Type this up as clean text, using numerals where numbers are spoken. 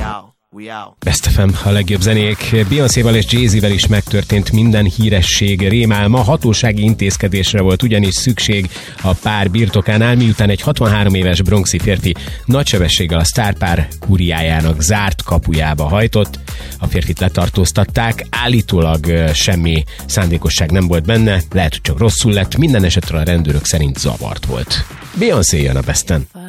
Best FM, a legjobb zenék. Beyoncéval és Jay-Z-vel is megtörtént minden híresség rémálma. Hatósági intézkedésre volt ugyanis szükség a pár birtokánál, miután egy 63 éves bronxi férfi nagy sebességgel a sztárpár kuriájának zárt kapujába hajtott. A férfit letartóztatták, állítólag semmi szándékosság nem volt benne, lehet, hogy csak rosszul lett, minden esetre a rendőrök szerint zavart volt. Beyoncé jön a Besten.